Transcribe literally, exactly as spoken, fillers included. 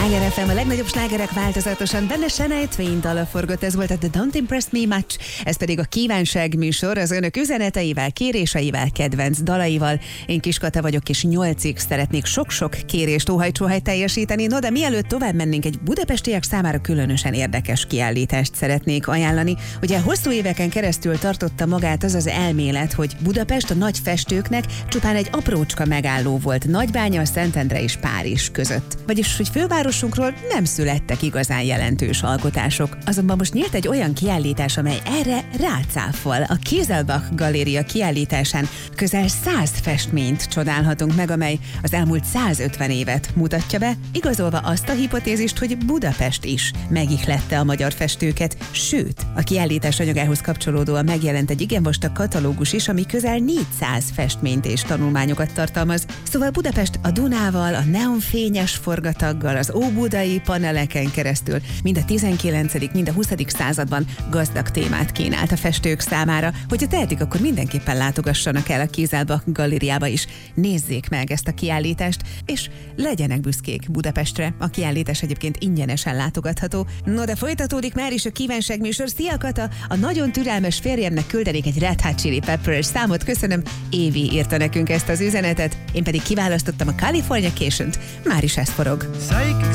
Sláger ef em, a legnagyobb slágerek változatosan, benne Shania Twain dala forgott, ez volt a The Don't Impress Me Much, ez pedig a kívánság műsor az önök üzeneteivel, kéréseivel, kedvenc dalaival. Én Kiskata vagyok, és nyolcig szeretnék sok-sok kérést óhajt-sóhaj teljesíteni, no de mielőtt tovább mennénk, egy budapestiek számára különösen érdekes kiállítást szeretnék ajánlani. Ugye hosszú éveken keresztül tartotta magát az az elmélet, hogy Budapest a nagy festőknek csupán egy aprócska megálló volt Nagybánya, Szentendre és Párizs között. Vagyis, hogy fővárosunkról nem születtek igazán jelentős alkotások. Azonban most nyílt egy olyan kiállítás, amely erre rácáfol. A Kieselbach Galéria kiállításán közel száz festményt csodálhatunk meg, amely az elmúlt százötven évet mutatja be, igazolva azt a hipotézist, hogy Budapest is megihlette a magyar festőket, sőt, a kiállítás anyagához kapcsolódóan megjelent egy igen vastag katalógus is, ami közel négyszáz festményt és tanulmányokat tartalmaz. Szóval Budapest a Dunával, a neonfényes forgataggal, az óbudai paneleken keresztül mind a tizenkilencedik mind a huszadik században gazdag témát kínált a festők számára. Hogyha tehetik, akkor mindenképpen látogassanak el a Kieselbach Galériába is, nézzék meg ezt a kiállítást, és legyenek büszkék Budapestre. A kiállítás egyébként ingyenesen látogatható. No de folytatódik már is a kívánságműsor. Szia Kata! A nagyon türelmes férjemnek küldenék egy Red Hot Chili Peppers számot, köszönöm. Évi írta nekünk ezt az üzenetet, én pedig kiválasztottam a Californication-t, már is ez forog.